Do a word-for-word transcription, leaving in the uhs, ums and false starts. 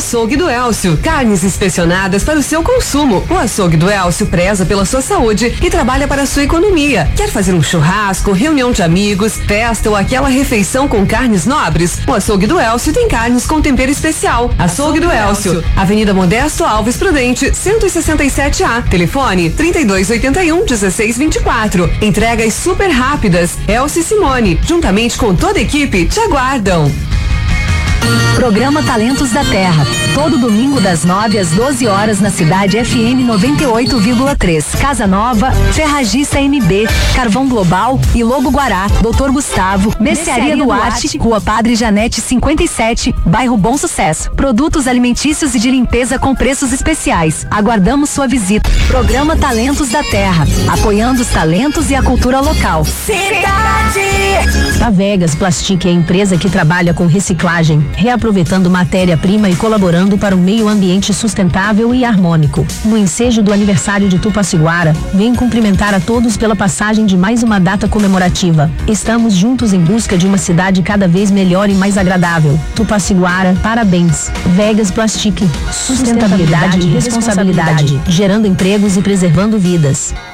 Açougue do Elcio, carnes inspecionadas para o seu consumo. O Açougue do Elcio preza pela sua saúde e trabalha para a sua economia. Quer fazer um churrasco, reunião de amigos, festa ou aquela refeição com carnes nobres? O Açougue do Elcio tem carnes com tempero especial. Açougue do Elcio, Avenida Modesto Alves Prudente, cento e sessenta e sete A. Telefone trinta e dois oitenta e um, dezesseis vinte e quatro. Entregas super rápidas. Elcio e Simone, juntamente com toda a equipe, te aguardam. Programa Talentos da Terra, todo domingo das nove às doze horas na cidade F M noventa e oito vírgula três. Casa Nova, Ferragista M B, Carvão Global e Lobo Guará. Doutor Gustavo, Mercearia Duarte, Rua Padre Janete cinquenta e sete, bairro Bom Sucesso. Produtos alimentícios e de limpeza com preços especiais. Aguardamos sua visita. Programa Talentos da Terra, apoiando os talentos e a cultura local. Cidade! A Vegas Plastic é a empresa que trabalha com reciclagem, reaproveitando matéria-prima e colaborando para um meio ambiente sustentável e harmônico. No ensejo do aniversário de Tupaciguara, vem cumprimentar a todos pela passagem de mais uma data comemorativa. Estamos juntos em busca de uma cidade cada vez melhor e mais agradável. Tupaciguara, parabéns. Vegas Plastic, sustentabilidade e responsabilidade, gerando empregos e preservando vidas.